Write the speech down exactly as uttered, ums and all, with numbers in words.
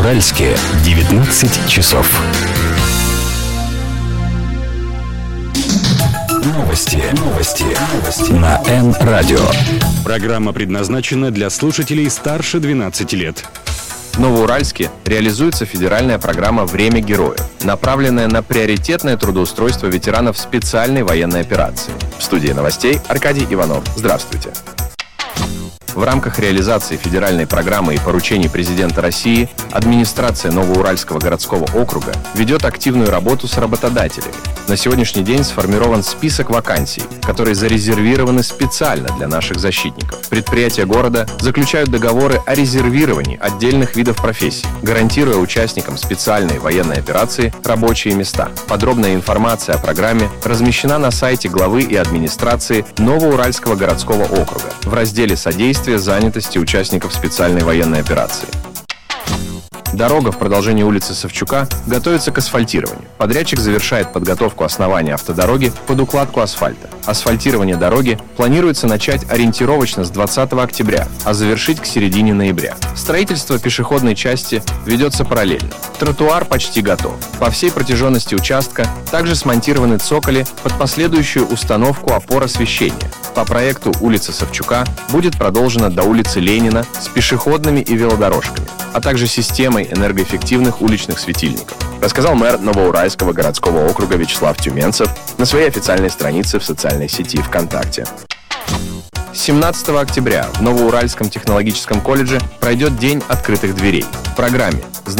Новоуральске девятнадцать часов. Новости, новости, новости на Эн-радио. Программа предназначена для слушателей старше двенадцати лет. В Новоуральске реализуется федеральная программа «Время героев», направленная на приоритетное трудоустройство ветеранов специальной военной операции. В студии новостей Аркадий Иванов. Здравствуйте. В рамках реализации федеральной программы и поручений президента России администрация Новоуральского городского округа ведет активную работу с работодателями. На сегодняшний день сформирован список вакансий, которые зарезервированы специально для наших защитников. Предприятия города заключают договоры о резервировании отдельных видов профессий, гарантируя участникам специальной военной операции рабочие места. Подробная информация о программе размещена на сайте главы и администрации Новоуральского городского округа в разделе «Содействие занятости участников специальной военной операции». Дорога в продолжении улицы Савчука готовится к асфальтированию. Подрядчик завершает подготовку основания автодороги под укладку асфальта. Асфальтирование дороги планируется начать ориентировочно с двадцатого октября, а завершить к середине ноября. Строительство пешеходной части ведется параллельно. Тротуар почти готов. По всей протяженности участка также смонтированы цоколи под последующую установку опор освещения. По проекту улица Савчука будет продолжена до улицы Ленина с пешеходными и велодорожками, а также системой энергоэффективных уличных светильников, рассказал мэр Новоуральского городского округа Вячеслав Тюменцев на своей официальной странице в социальной сети ВКонтакте. семнадцатого октября в Новоуральском технологическом колледже пройдет День открытых дверей. В программе